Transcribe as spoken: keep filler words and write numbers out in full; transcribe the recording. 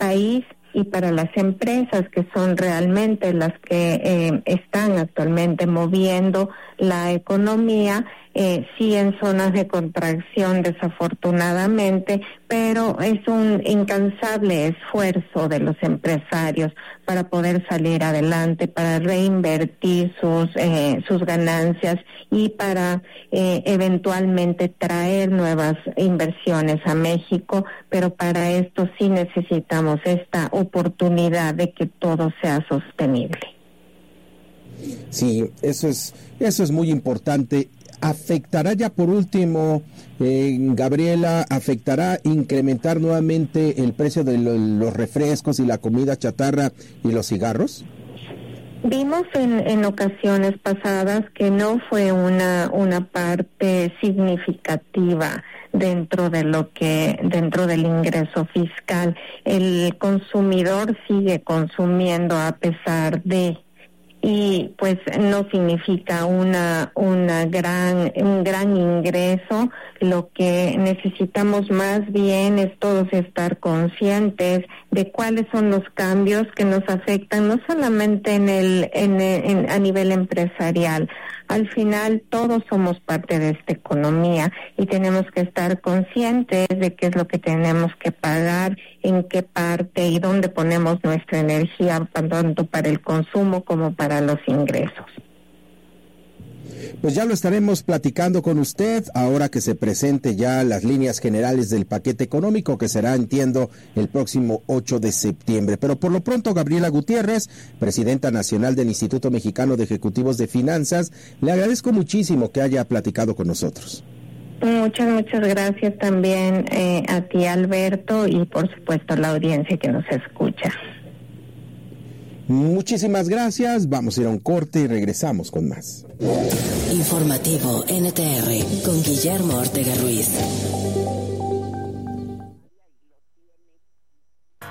país y para las empresas, que son realmente las que eh, están actualmente moviendo la economía, eh, sí en zonas de contracción desafortunadamente, pero es un incansable esfuerzo de los empresarios para poder salir adelante, para reinvertir sus eh, sus ganancias y para eh, eventualmente traer nuevas inversiones a México, pero para esto sí necesitamos esta oportunidad de que todo sea sostenible. Sí, eso es eso es muy importante. ¿Afectará ya por último, eh, Gabriela, afectará incrementar nuevamente el precio de lo, los refrescos y la comida chatarra y los cigarros? Vimos en, en ocasiones pasadas que no fue una una parte significativa dentro de lo que dentro del ingreso fiscal. El consumidor sigue consumiendo a pesar de, y pues no significa una una gran un gran ingreso. Lo que necesitamos más bien es todos estar conscientes de cuáles son los cambios que nos afectan, no solamente en el en, en a nivel empresarial. Al final todos somos parte de esta economía y tenemos que estar conscientes de qué es lo que tenemos que pagar, en qué parte y dónde ponemos nuestra energía, tanto para el consumo como para los ingresos. Pues ya lo estaremos platicando con usted ahora que se presente ya las líneas generales del paquete económico, que será, entiendo, el próximo ocho de septiembre. Pero por lo pronto, Gabriela Gutiérrez, presidenta nacional del Instituto Mexicano de Ejecutivos de Finanzas, le agradezco muchísimo que haya platicado con nosotros. Muchas, muchas gracias también eh, a ti, Alberto, y por supuesto a la audiencia que nos escucha. Muchísimas gracias, vamos a ir a un corte y regresamos con más. Informativo N T R con Guillermo Ortega Ruiz.